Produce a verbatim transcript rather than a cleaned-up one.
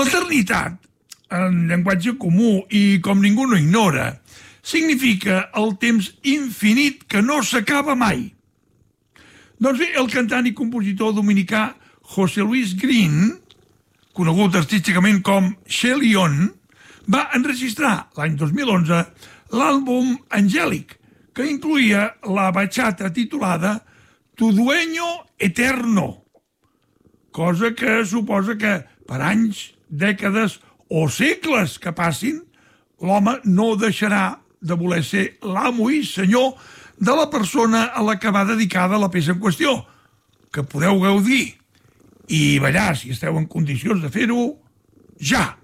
L'eternitat, en llenguatge comú i com ningú no ignora, significa el temps infinit que no s'acaba mai. Doncs bé, el cantant i compositor dominicà José Luis Green, conegut artísticament com Che León, va enregistrar l'any dos mil onze l'àlbum Angélic, que incluïa la bachata titulada Tu dueño eterno, cosa que suposa que per anys, dècades o segles que passin, l'home no deixarà de voler ser l'amo i senyor de la persona a la que va dedicada la peça en qüestió, que podeu gaudir i ballar, si esteu en condicions de fer-ho, ja.